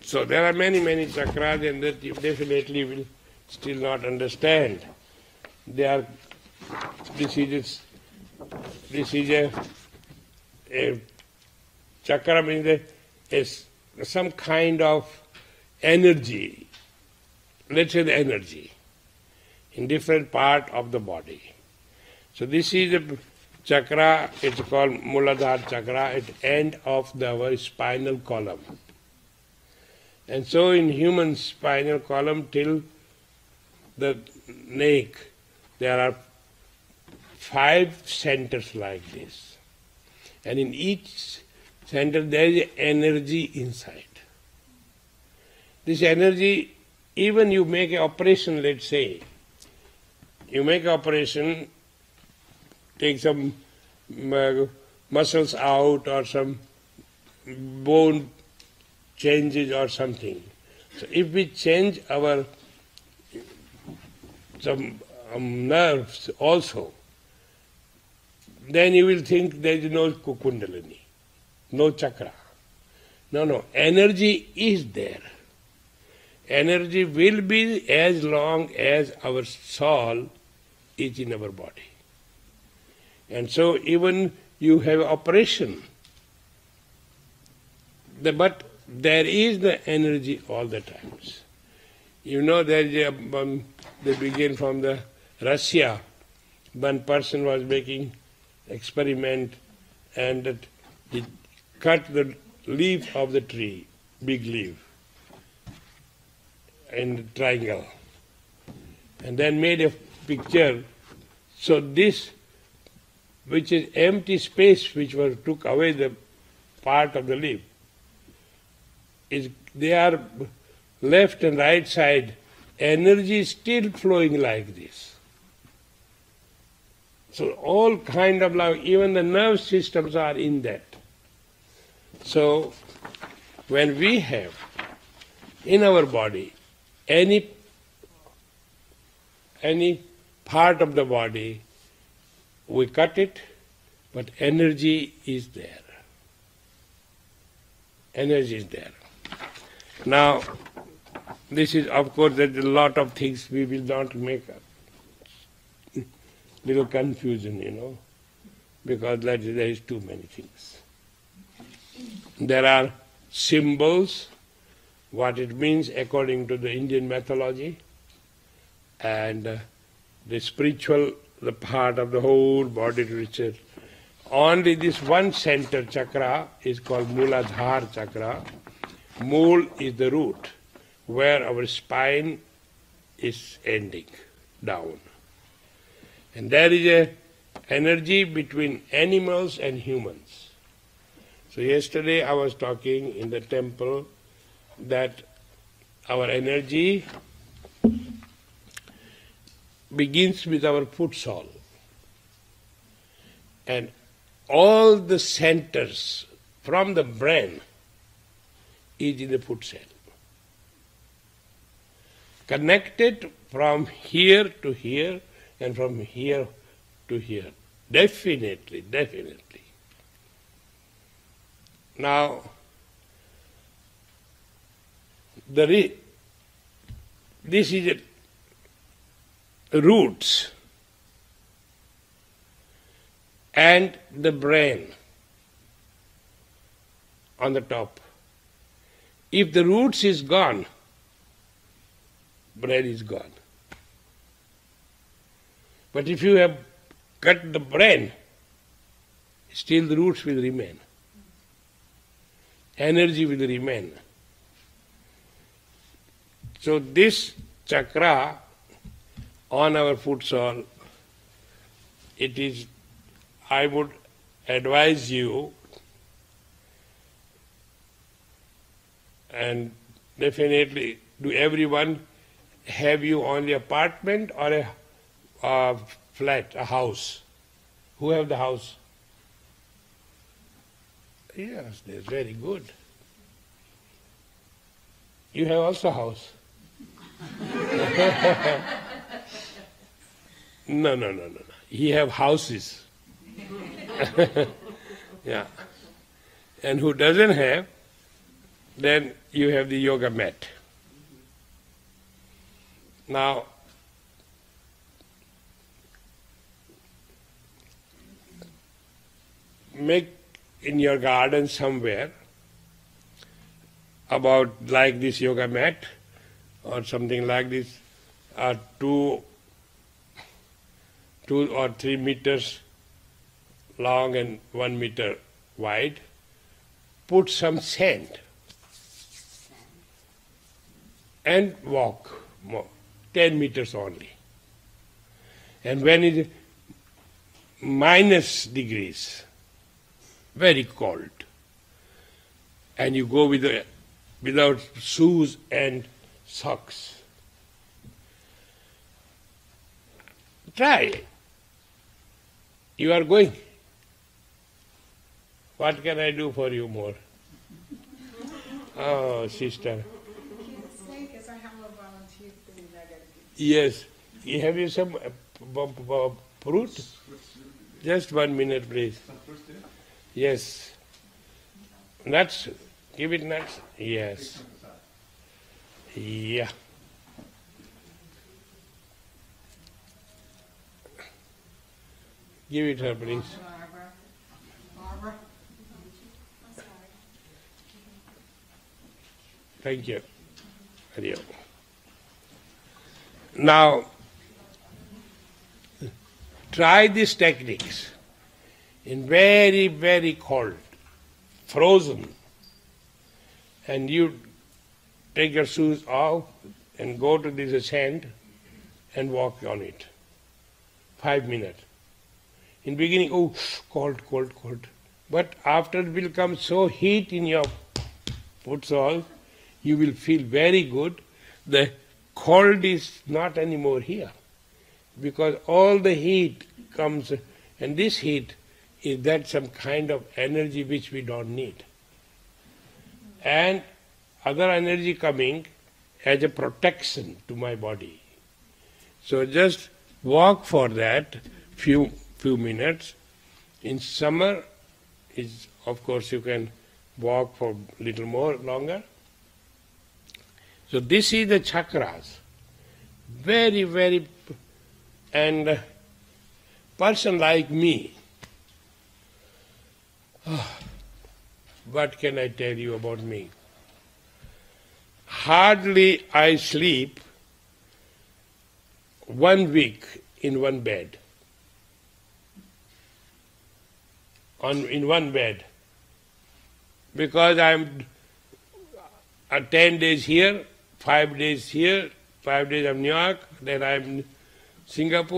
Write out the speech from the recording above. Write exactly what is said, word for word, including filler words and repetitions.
So there are many, many chakras, and that you definitely will still not understand. They are, this is, this is a, a chakra means a, is some kind of energy, let's say the energy, in different part of the body. So this is a chakra, it's called Muladhara chakra, at end of the, our spinal column. And so in human spinal column till the neck, there are five centers like this. And in each center there is energy inside. This energy, even you make an operation, let's say, you make an operation, take some uh, muscles out or some bone changes or something. So if we change our some um, nerves also, then you will think there is no kundalini, no chakra. No, no, energy is there. Energy will be as long as our soul is in our body. And so even you have operation, the, but there is the energy all the times. You know there is a, um, they begin from the Russia. One person was making experiment and that he cut the leaf of the tree, big leaf, in triangle, and then made a picture. So this, which is empty space, which was took away the part of the leaf, is they are left and right side, energy is still flowing like this. So all kind of love, even the nerve systems are in that. So when we have in our body any any part of the body, we cut it, but energy is there. Energy is there. Now, this is, of course, there's a lot of things we will not make a little confusion, you know, because that is, there is too many things. There are symbols, what it means according to the Indian mythology, and uh, the spiritual, the part of the whole body which is only this one center chakra is called Muladhara chakra. Mool is the root, where our spine is ending down. And there is a energy between animals and humans. So yesterday I was talking in the temple that our energy begins with our foot sole. And all the centers from the brain is in the foot cell. Connected from here to here and from here to here. Definitely, definitely. Now, the re- this is a roots and the brain on the top. If the roots is gone, brain is gone. But if you have cut the brain, still the roots will remain. Energy will remain. So this chakra on our foot sole, it is, I would advise you, and definitely do everyone, have you only apartment or a, a flat, a house? Who have the house? Yes, that's very good. You have also a house. No, no, no, no, no. He have houses. Yeah. And who doesn't have, Then you have the yoga mat. Now, make in your garden somewhere about like this yoga mat or something like this, uh, two, two or three meters long and one meter wide. Put some sand and walk more, ten meters only. And when it is minus degrees, very cold, and you go with the, without shoes and socks, try. You are going. What can I do for you more? Oh, sister. Yes. Have you some uh, fruit? Just one minute, please. Yes. Nuts? Give it nuts? Yes. Yeah. Give it her, please. Thank you. Hari Om. Now, try these techniques in very, very cold, frozen, and you take your shoes off and go to this sand and walk on it. Five minutes. In beginning, oh, cold, cold, cold. But after it will come so heat in your footsole, you will feel very good. The cold is not anymore here, because all the heat comes, and this heat is that some kind of energy which we don't need. And other energy coming as a protection to my body. So just walk for that few few minutes. In summer, is of course you can walk for a little more longer. So this is the chakras. Very, very, and a person like me, oh, what can I tell you about me? Hardly I sleep one week in one bed. On in one bed. Because I'm uh, ten days here, five days here, five days of New York, then I'm Singapore.